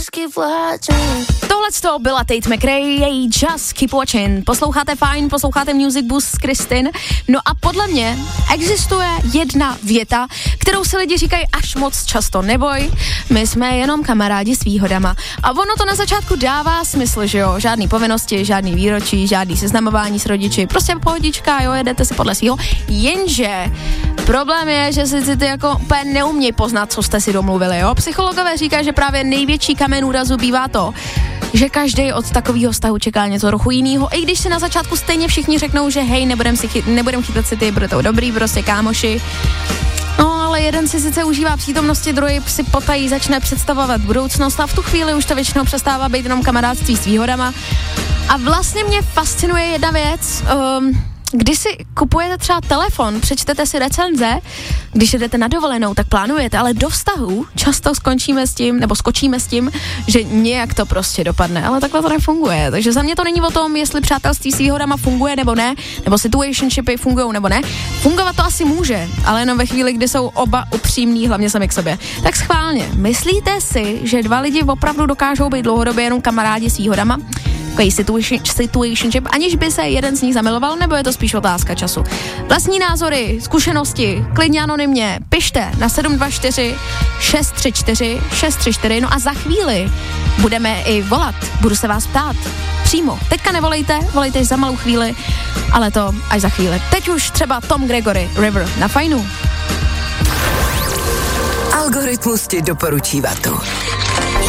Tohleto byla Tate McRae, její Just Keep Watching. Posloucháte Fajn, posloucháte Music Boost s Kristin. No a podle mě existuje jedna věta, kterou si lidi říkají až moc často. Neboj, my jsme jenom kamarádi s výhodama. A ono to na začátku dává smysl, že jo? Žádný povinnosti, žádný výročí, žádný seznamování s rodiči. Prostě pohodička, jo, jedete si podle svýho. Jenže problém je, že si ty jako úplně neumějí poznat, co jste si domluvili, jo? Psychologové říkají, že právě největší kamen úrazu bývá to, že každý od takového vztahu čeká něco trochu jiného, i když si na začátku stejně všichni řeknou, že hej, nebudem chytat si ty, bude to dobrý, prostě kámoši. No, ale jeden si sice užívá přítomnosti, druhý si potají začne představovat budoucnost a v tu chvíli už to většinou přestává být jenom kamarádství s výhodama. A vlastně mě fascinuje jedna věc, když si kupujete třeba telefon, přečtete si recenze, když jdete na dovolenou, tak plánujete, ale do vztahu často skočíme s tím, že nějak to prostě dopadne, ale takhle to nefunguje. Takže za mě to není o tom, jestli přátelství s výhodama funguje nebo ne, nebo situationshipy fungují nebo ne. Fungovat to asi může, ale jenom ve chvíli, kdy jsou oba upřímní, hlavně sami k sobě. Tak schválně, myslíte si, že dva lidi opravdu dokážou být dlouhodobě jenom kamarádi s výhodama? Takový situationship, aniž by se jeden z nich zamiloval, nebo je to spíš otázka času? Vlastní názory, zkušenosti, klidně anonymně, pište na 724 634 634, no a za chvíli budeme i volat, budu se vás ptát přímo. Teďka nevolejte, volejte za malou chvíli, ale to až za chvíli. Teď už třeba Tom Gregory, River na Fajnu. Algoritmus ti doporučí vatu.